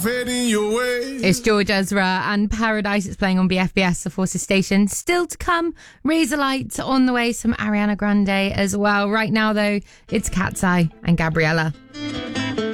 It's George Ezra and Paradise. It's playing on BFBS, the Forces station. Still to come, Razorlight on the way, some Ariana Grande as well. Right now, though, it's Cat's Eye and Gabriella.